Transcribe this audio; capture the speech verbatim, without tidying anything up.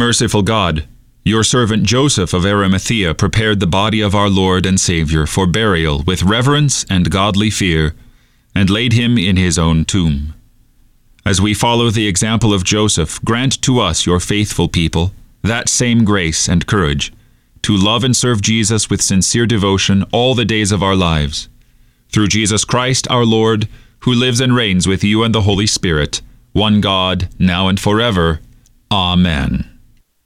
Merciful God, your servant Joseph of Arimathea prepared the body of our Lord and Savior for burial with reverence and godly fear, and laid him in his own tomb. As we follow the example of Joseph, grant to us, your faithful people, that same grace and courage, to love and serve Jesus with sincere devotion all the days of our lives. Through Jesus Christ our Lord, who lives and reigns with you and the Holy Spirit, one God, now and forever. Amen.